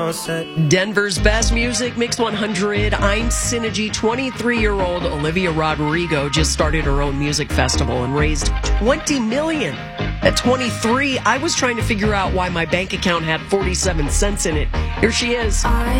Denver's best music, Mix 100. I'm Synergy. 23-year-old Olivia Rodrigo just started her own music festival and raised $20 million. At 23, I was trying to figure out why my bank account had 47 cents in it. Here she is.